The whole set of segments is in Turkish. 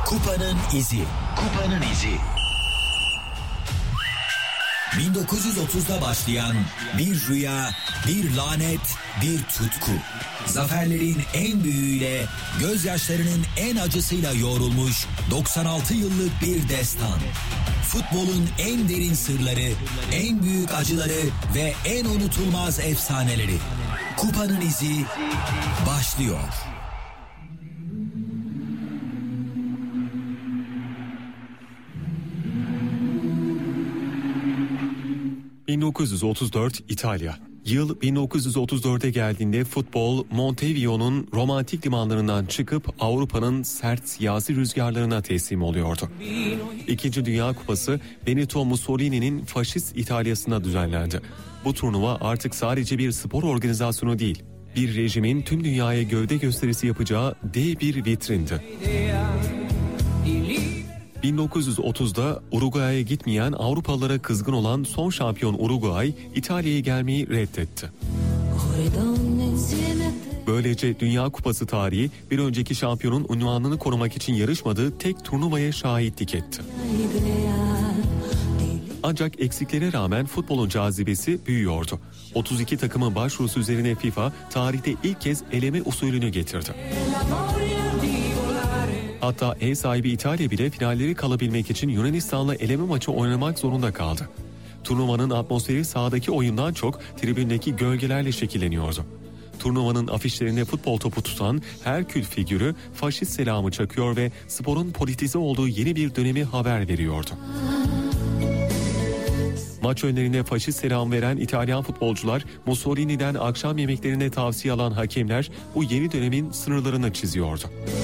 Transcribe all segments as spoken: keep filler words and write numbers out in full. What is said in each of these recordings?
Kupanın izi. Kupanın izi. bin dokuz yüz otuzda başlayan bir rüya, bir lanet, bir tutku. Zaferlerin en büyüğüyle, gözyaşlarının en acısıyla yoğrulmuş doksan altı yıllık bir destan. Futbolun en derin sırları, en büyük acıları ve en unutulmaz efsaneleri. Kupanın izi başlıyor. bin dokuz yüz otuz dört İtalya. Yıl bin dokuz yüz otuz dörde geldiğinde futbol Montevideo'nun romantik limanlarından çıkıp Avrupa'nın sert siyasi rüzgarlarına teslim oluyordu. İkinci Dünya Kupası Benito Mussolini'nin faşist İtalya'sında düzenlendi. Bu turnuva artık sadece bir spor organizasyonu değil, bir rejimin tüm dünyaya gövde gösterisi yapacağı dev bir vitrindi. bin dokuz yüz otuzda Uruguay'a gitmeyen, Avrupalılara kızgın olan son şampiyon Uruguay, İtalya'ya gelmeyi reddetti. Böylece Dünya Kupası tarihi bir önceki şampiyonun unvanını korumak için yarışmadığı tek turnuvaya şahitlik etti. Ancak eksiklere rağmen futbolun cazibesi büyüyordu. otuz iki takımın başvurusu üzerine FIFA tarihte ilk kez eleme usulünü getirdi. Hatta ev sahibi İtalya bile finalleri kalabilmek için Yunanistan'la eleme maçı oynamak zorunda kaldı. Turnuvanın atmosferi sahadaki oyundan çok tribündeki gölgelerle şekilleniyordu. Turnuvanın afişlerinde futbol topu tutan Herkül figürü faşist selamı çakıyor ve sporun politize olduğu yeni bir dönemi haber veriyordu. Maç önlerinde faşist selam veren İtalyan futbolcular, Mussolini'den akşam yemeklerine tavsiye alan hakemler bu yeni dönemin sınırlarını çiziyordu.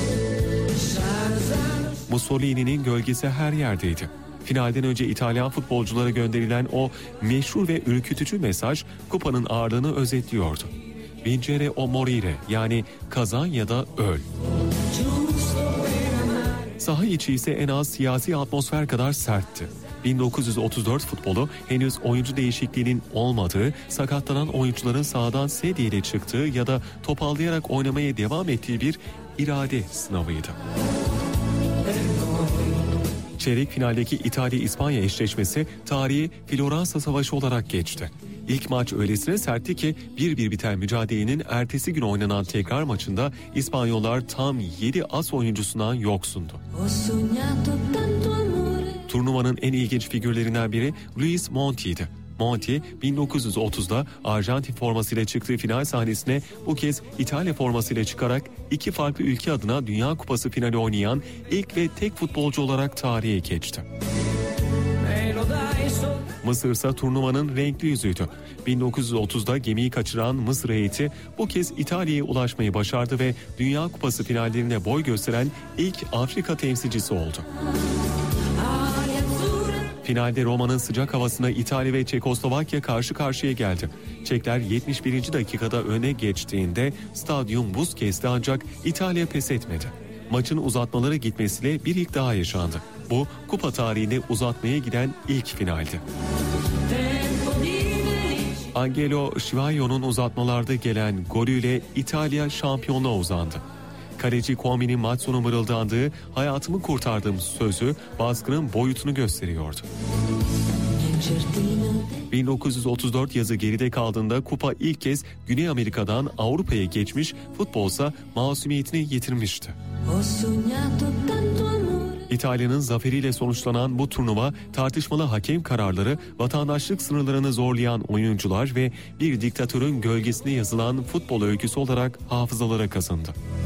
Mussolini'nin gölgesi her yerdeydi. Finalden önce İtalyan futbolculara gönderilen o meşhur ve ürkütücü mesaj kupanın ağırlığını özetliyordu. Vincere o morire, yani kazan ya da öl. Saha içi ise en az siyasi atmosfer kadar sertti. bin dokuz yüz otuz dört futbolu henüz oyuncu değişikliğinin olmadığı, sakatlanan oyuncuların sahadan sedyeyle çıktığı ya da topallayarak oynamaya devam ettiği bir irade sınavıydı. Çeyrek finaldeki İtalya-İspanya eşleşmesi tarihi Floransa Savaşı olarak geçti. İlk maç öylesine sertti ki bir bir biten mücadelenin ertesi gün oynanan tekrar maçında İspanyollar tam yedi as oyuncusundan yoksundu. Turnuvanın en ilginç figürlerinden biri Luis Monti'ydi. Monti bin dokuz yüz otuzda Arjantin formasıyla çıktığı final sahnesine bu kez İtalya formasıyla çıkarak iki farklı ülke adına Dünya Kupası finali oynayan ilk ve tek futbolcu olarak tarihe geçti. Mısır ise turnuvanın renkli yüzüydü. bin dokuz yüz otuzda gemiyi kaçıran Mısır heyeti bu kez İtalya'ya ulaşmayı başardı ve Dünya Kupası finallerine boy gösteren ilk Afrika temsilcisi oldu. Finalde Roma'nın sıcak havasına İtalya ve Çekoslovakya karşı karşıya geldi. Çekler yetmiş birinci dakikada öne geçtiğinde stadyum buz kesti, ancak İtalya pes etmedi. Maçın uzatmalara gitmesiyle bir ilk daha yaşandı. Bu kupa tarihinde uzatmaya giden ilk finaldi. Angelo Schiavio'nun uzatmalarda gelen golüyle İtalya şampiyonluğa uzandı. Kaleci Commi'nin maç sonu mırıldandığı "hayatımı kurtardım" sözü baskının boyutunu gösteriyordu. bin dokuz yüz otuz dört yazı geride kaldığında kupa ilk kez Güney Amerika'dan Avrupa'ya geçmiş, futbolsa masumiyetini yitirmişti. İtalya'nın zaferiyle sonuçlanan bu turnuva tartışmalı hakem kararları, vatandaşlık sınırlarını zorlayan oyuncular ve bir diktatörün gölgesine yazılan futbol öyküsü olarak hafızalara kazındı.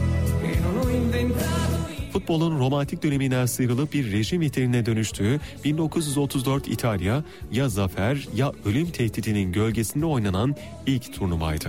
Futbolun romantik döneminden sıyrılıp bir rejim vitrinine dönüştüğü bin dokuz yüz otuz dört İtalya, ya zafer ya ölüm tehdidinin gölgesinde oynanan ilk turnuvaydı.